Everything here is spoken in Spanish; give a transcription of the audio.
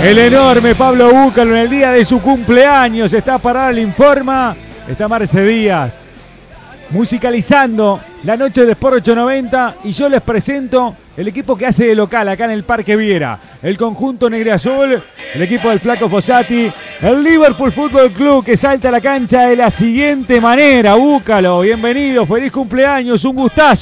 El enorme Pablo Búcalo en el día de su cumpleaños. Está para el Informa. Está Marce Díaz musicalizando la noche de Sport 890. Y yo les presento el equipo que hace de local acá en el Parque Viera. El conjunto negro-azul, el equipo del Flaco Fossati, el Liverpool Fútbol Club, que salta a la cancha de la siguiente manera. Búcalo, bienvenido, feliz cumpleaños, un gustazo.